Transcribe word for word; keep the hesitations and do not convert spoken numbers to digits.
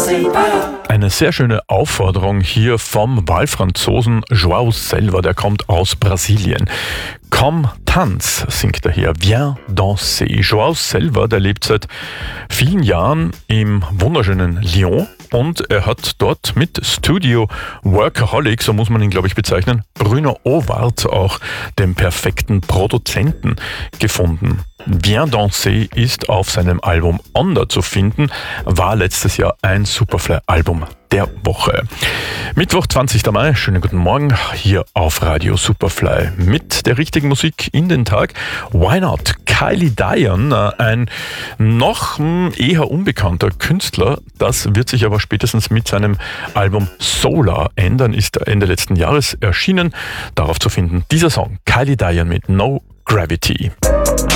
Eine sehr schöne Aufforderung hier vom Wahlfranzosen João Selva, der kommt aus Brasilien. Komm, tanz, singt er hier. Viens danser. João Selva, der lebt seit vielen Jahren im wunderschönen Lyon und er hat dort mit Studio Workaholic, so muss man ihn, glaube ich, bezeichnen, Bruno Ovart, auch den perfekten Produzenten, gefunden. Viens danser ist auf seinem Album Onda zu finden, war letztes Jahr ein Superfly-Album der Woche. Mittwoch, zwanzigster Mai, schönen guten Morgen, hier auf Radio Superfly mit der richtigen Musik in den Tag. Why not? Kylie Diane, ein noch eher unbekannter Künstler, das wird sich aber spätestens mit seinem Album Solar ändern, ist Ende letzten Jahres erschienen. Darauf zu finden dieser Song, Kylie Diane mit No Gravity.